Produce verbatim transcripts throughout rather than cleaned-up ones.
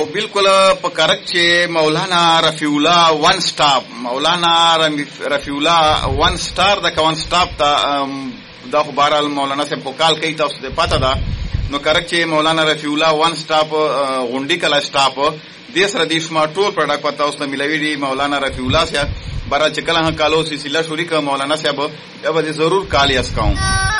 بالکل په کرک چې مولانا رفیع الله ون سٹاپ مولانا رفیع الله ون سٹار د ون سٹاپ ته دا خو بهرحال مولانا صاحب په کال کوي تاسو ته پته ده نو کرک چې مولانا رفیع الله ون سٹاپ غونډي کلا سٹاپ د سره د شما ټول پروډکټ پته اوس نه ملوي دي مولانا رفیع الله صاحب بهرحال چې کله کالو سلسله شروع کړه مولانا صاحب به ضرور کال یې اسکاو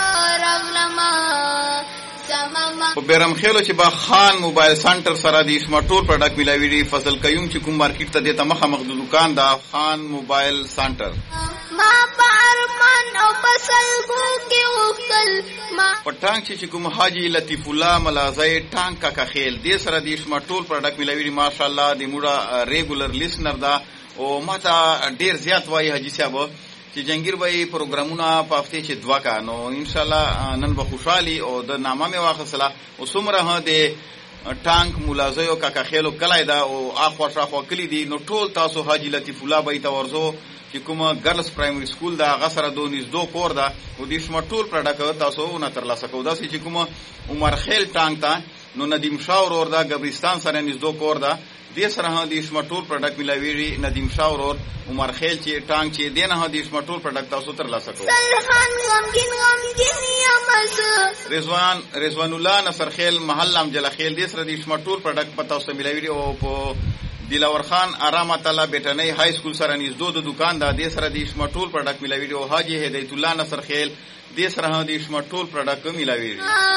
په بیرم خېلو چې با خان موبایل سنټر سره د شما ټول پروډکټ ملوي دي فضل قیوم چې کوم مارکیټ ته د مخه مخ د دکان دا خان موبایل سنټر ما پارمان او بسلګو کې وختل ما پټانګ چې کوم حاجی لطیف الله ملازای ټانک کا خیل د سره د شما ټول پروډکټ ملوي دي ماشاءالله د موډه ریګولر لیسنر دا او ماته ډیر زیات وایي حاجی صاحب چې جنگیر به پروګرامونه په هفته چې دوا کا نو ان شاء الله نن به خوشحالي او د نامه مې واخصله او څومره د ټانک ملازیو کا خېلو کلای دا او اخوا شاخوا کلی دي نو ټول تاسو حاجی لطیف الله به تورزو چې کومه ګرلز پرایمری سکول دا غسر دو نږدې کور دا او د شما ټول پروډکټ تاسو نه تر لاسه کو دا چې کومه عمر خیل ټانک تا نو ندیم شاور اور دا قبرستان سره نږدې کور دا د سره د شما ټول پروډکټ ملوي ندیم شاور اور عمر خیل چې ټانک چې دینه د شما ټول پروډکټ تاسو تر لاسه کو سلخان غمگین غمگین یا مز رضوان رضوان الله نصر خیل محله جلا خیل د سره د شما ټول پروډکټ پتا اوسه ملوي او په دلاور خان آرام تعالی بیٹنی های سکول سره نږدې د دکان دا د سره د شما ټول پروډکټ ملوي او حاجی هدایت الله نصر خیل د سره د شما ټول پروډکټ ملوي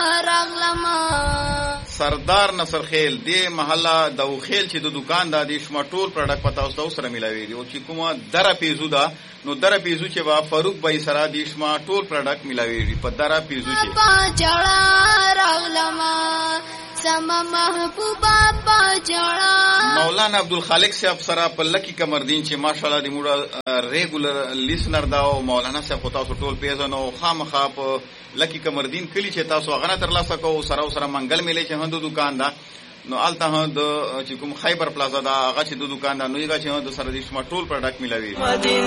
سردار نصر خیل د محله د خیل چې د دکان دا د شما ټول پروډکټ پتا اوسه سره ملوي او چې کومه در پیزو دا نو در پیزو چې وا فاروق بای سره د شما ټول پروډکټ ملوي په در پیزو چې پاجړه راغلما سما محبوبا پاجړه مولانا عبدالخالق صاحب سره په لکی کمردین چې ماشاءالله د موډه ریګولر لیسنر دا او مولانا صاحب تاسو ټول پیژنو خامخا په لکی کمردین کلی چې تاسو غنه تر لاسه کو سره سره منګل ملي چې هندو دکان دا نو الته د چې کوم خیبر پلازا دا هغه چې د دکان دا نو یې چې د سره د شما ټول پروډکټ ملوي